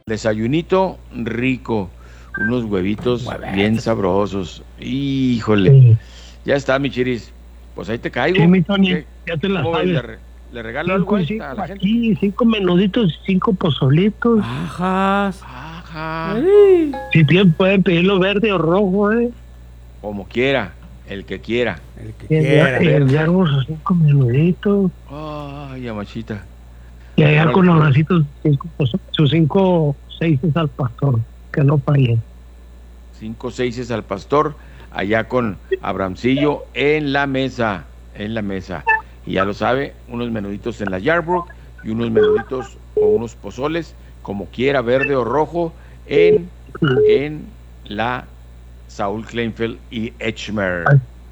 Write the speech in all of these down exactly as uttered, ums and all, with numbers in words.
Desayunito rico, unos huevitos Huevetos. bien sabrosos. Híjole, Sí, ya está, mi chiris. Pues ahí te caigo. sí, mi Tony, ¿Qué? ya te la ¿Cómo ves? ¿Le, sabes. re- le regalo algo Cinco, ahí cinco a la gente? aquí, cinco menuditos, cinco pozolitos. Ajas. Ajá. Ay. Si bien pueden pedirlo verde o rojo, eh. Como quiera, el que quiera. El que Y quiera. allá, y allá sus cinco menuditos. Ay, amachita. Y allá Órale, con los pues. bracitos, cinco, pozo- sus cinco seises al pastor, que no fallen. Cinco seises al pastor, allá con Abramcillo en la mesa, en la mesa. Y ya lo sabe, unos menuditos en la Yarbrough y unos menuditos o unos pozoles, como quiera, verde o rojo, en, en la Saúl Kleinfeld y Etchmer.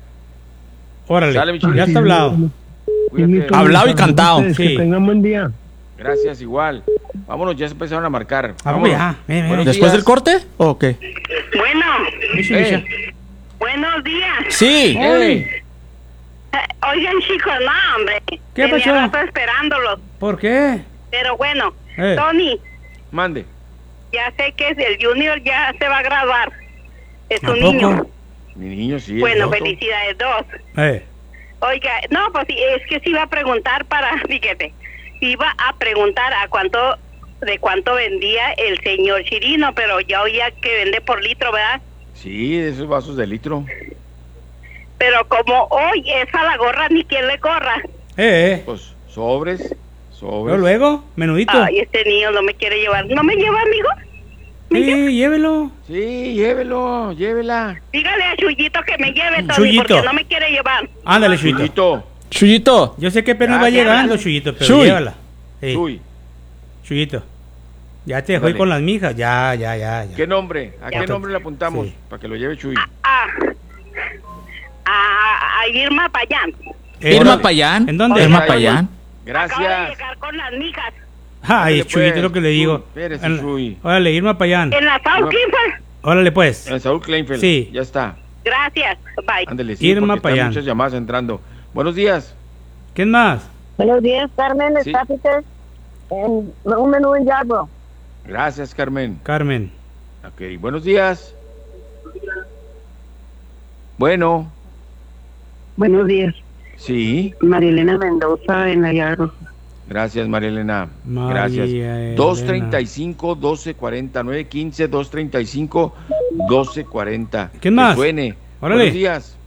Órale, Sale, mi chile. ya está hablado. Cuídate. Hablado y cantado. Que Sí. tengan buen día. Gracias, igual. Vámonos, ya se empezaron a marcar. Ah, Vámonos. ya, ven, ven. Buenos ¿Después días. del corte o qué? Bueno, Misha, Eh, Misha. buenos días. Sí. eh, Eh, Oigan, chicos, no, hombre. ¿Qué Tenía pasó? rato esperándolos. ¿Por qué? Pero bueno, Eh. Tony, mande. ya sé que es el Junior, ya se va a graduar. Es ¿A un poco? niño. Mi niño, sí. es Bueno, loco. felicidades, dos. Eh. Oiga, no, pues sí, es que sí iba a preguntar para, fíjate, iba a preguntar a cuánto, de cuánto vendía el señor Chirino, pero ya oía que vende por litro, ¿verdad? Sí, de esos vasos de litro. Pero como hoy es a la gorra, ni quien le corra. Eh, eh. Pues sobres, sobres. Luego, luego, menudito. Ay, este niño no me quiere llevar. ¿No me lleva, amigo? Sí, llévelo. Sí, llévelo, llévela. Dígale a Chuyito que me lleve, Tony, Chuyito. porque no me quiere llevar. Ándale, Chuyito. Chuyito, Chuyito. Yo sé que apenas Ya, va ya, llegando, ya. Chuyito, pero Chuy. llévala. Sí, Chuy. Chuyito. Ya te dejó ir Dale. con las mijas. Ya, ya, ya, ya. ¿Qué nombre? ¿A Ya. qué nombre le apuntamos? Sí. Para que lo lleve Chuy. Ah, a, a Irma Payán. Eh, Irma órale. Payán. ¿En dónde? Irma Oiga, Payán. Acaba de Gracias. llegar con las mijas. Ay, Ándale, Chuyito, pues, es lo que le digo. Chuy, espérese, En- Chuy. Órale, Irma Payán. En la South Irma- Clifford. Órale, pues. En Saúl Kleinfeld. Sí. Ya está. Gracias. Bye. Ándale, sí, Irma porque están Payán. muchas llamadas entrando. Buenos días. ¿Quién más? Buenos días, Carmen. Sí. Está Peter en un menú en Yarbrough. Gracias, Carmen. Carmen. Ok, buenos días. Bueno, Buenos días. sí. Marilena Mendoza en la Yarbrough. Gracias, María Elena. María Gracias. Elena. dos treinta y cinco, doce cuarenta, nueve quince, dos treinta y cinco, doce cuarenta. ¿Quién Que más? suene. Órale. Buenos días.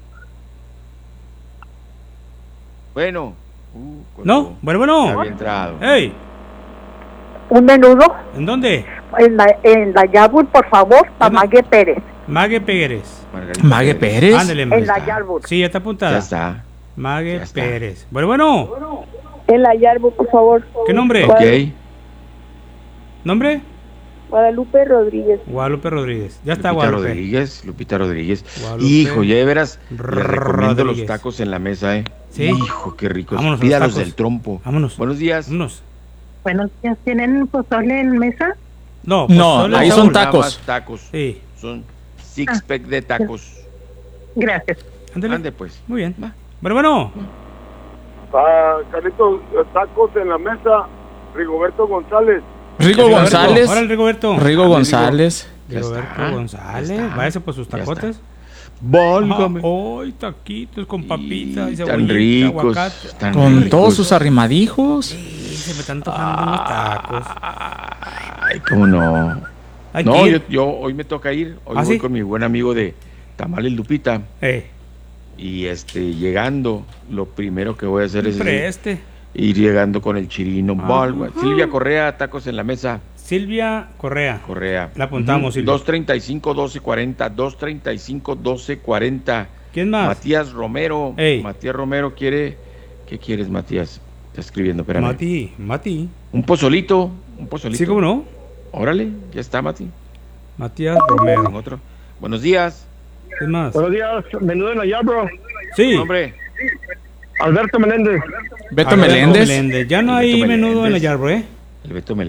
Bueno. Uh, ¿No? cuando Bueno, ya bueno. había entrado. ¡Ey! Un menudo ¿En dónde? en la, en la Yarbrough, por favor, para ¿Dónde? Mague Pérez. Mague Pérez. Margarita Mague Pérez. Ándale, En Mague. la está. Yarbrough. Sí, ya está apuntada. Ya está. Mague Ya está. Pérez. Bueno, bueno. En la Yarbrough, por favor. ¿Qué nombre? Ok. ¿Nombre? Guadalupe Rodríguez. Guadalupe Rodríguez. Ya está, Lupita Guadalupe. Rodríguez, Lupita Rodríguez. Guadalupe Hijo, ya de veras, le recomiendo los Rodríguez. tacos en la mesa, ¿eh? Sí. Hijo, qué ricos. Vámonos a los Pídalos tacos. del trompo. Vámonos. Buenos días. Vámonos. Buenos días. ¿Tienen pozole en mesa? No, No, pozole, ahí Saúl. son Nada tacos. más tacos. Sí. Son six pack de tacos. Gracias. Ándale. Ande pues. Muy bien. Va. Bueno, bueno. Ah, Carlitos, tacos en la mesa, Rigoberto González. Rigo Rigoberto. González. Órale, Rigoberto. Rigo González. Ya Rigoberto está, González. ya está, Váyase por sus ya tacotes. Válgame. Ay, taquitos con papitas y Y cebollita, tan ricos. aguacate. Tan Con ricos. todos sus arrimadijos. Sí, se me están antojando unos tacos. Ay, cómo no. Hay No, que yo, ir. yo hoy me toca ir. Hoy ¿Ah, voy sí? con mi buen amigo de Tamales Lupita. Eh, Y este, llegando, lo primero que voy a hacer es preste. ir llegando con el chirino. Ah. Balwa. Silvia Correa, tacos en la mesa. Silvia Correa. Correa. La apuntamos, Silvia. dos treinta y cinco, doce cuarenta. dos treinta y cinco, doce cuarenta. ¿Quién más? Matías Romero. Ey. Matías Romero quiere. ¿Qué quieres, Matías? Está escribiendo, espérame. Mati, Mati. Un pozolito. Un pozolito. Sí, ¿cómo no? Órale, ya está, Mati. Matías Con Romero. otro. Buenos días. ¿Quién más? Buenos días, menudo en la Yarbrough. Sí. Hombre. Alberto Menéndez. Beto Alberto Meléndez. Ya no El hay Beto menudo en la Meléndez. Yarbrough, ¿eh? El Beto